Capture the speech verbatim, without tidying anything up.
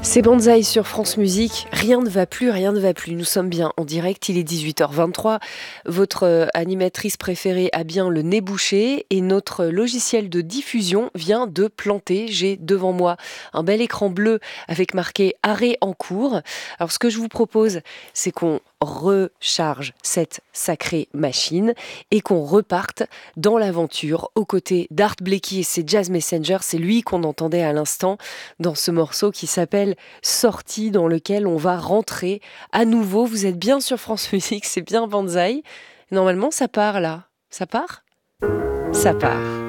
C'est Banzai sur France Musique. Rien ne va plus, rien ne va plus. Nous sommes bien en direct, il est dix-huit heures vingt-trois. Votre euh, animatrice préférée a bien le nez bouché et notre logiciel de diffusion vient de planter. J'ai devant moi un bel écran bleu avec marqué arrêt en cours. Alors ce que je vous propose, c'est qu'on recharge cette sacrée machine et qu'on reparte dans l'aventure aux côtés d'Art Blakey et ses Jazz Messengers. C'est lui qu'on entendait à l'instant dans ce morceau qui s'appelle Sortie, dans lequel on va rentrer à nouveau. Vous êtes bien sur France Musique, c'est bien Banzai. Normalement, ça part là. Ça part ? Ça part.